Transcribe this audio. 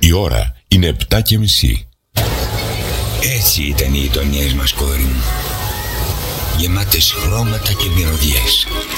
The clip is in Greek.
Η ώρα είναι 7:30. Έτσι ήταν οι γειτονιές μας, κόρη μου. Γεμάτες χρώματα και μυρωδιές.